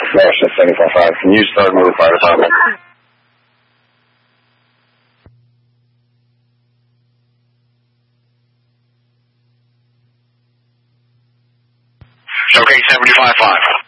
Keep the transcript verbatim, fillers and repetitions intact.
National seventy-five five. Can you start moving fire department? Okay, seventy-five five.